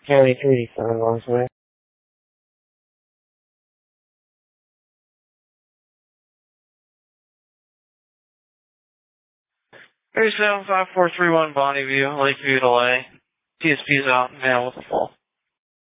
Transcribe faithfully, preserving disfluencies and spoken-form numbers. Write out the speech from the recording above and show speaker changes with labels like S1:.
S1: County three eighty-seven, Lost Way. three seven five four three one Bonneview, Lakeview, L A. T S P's out, man, what the fuck?